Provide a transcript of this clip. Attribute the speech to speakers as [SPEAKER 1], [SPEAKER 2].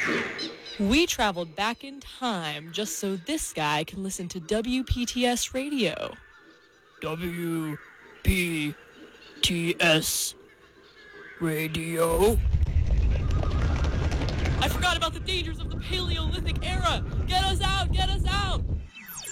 [SPEAKER 1] We traveled back in time just so this guy can listen to WPTS radio. WPTS radio. I forgot about the dangers of the Paleolithic era. Get us out! Get us out!